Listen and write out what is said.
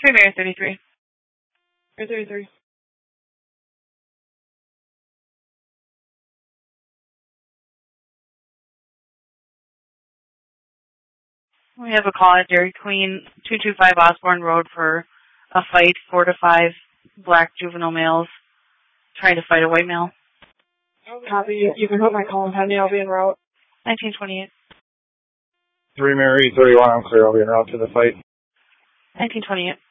3 Mary 33. Mary 33. We have a call at Dairy Queen, 225 Osborne Road for a fight, 4 to 5 black juvenile males trying to fight a white male. Copy. You can put my call in pending. I'll be en route. 1928. 3 Mary 31, I'm clear. I'll be en route to the fight. 1928.